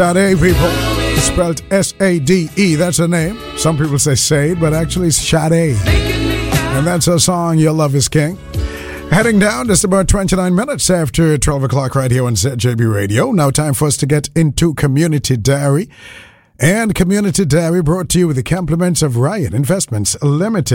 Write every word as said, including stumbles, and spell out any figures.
Sade, people. Spelled S A D E. That's her name. Some people say Sade, but actually it's Sade. And that's her song, Your Love is King. Heading down just about twenty-nine minutes after twelve o'clock right here on Z J B Radio. Now time for us to get into Community Diary. And Community Diary brought to you with the compliments of Riot Investments Limited.